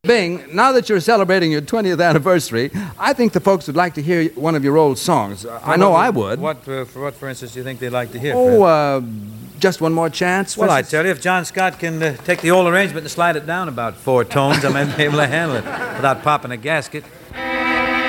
Bing, now that you're celebrating your 20th anniversary, I think the folks would like to hear one of your old songs. I know I would. What, for instance, do you think they'd like to hear? Oh, Just One More Chance? Well, I tell you, if John Scott can take the old arrangement and slide it down about 4 tones, I might be able to handle it without popping a gasket.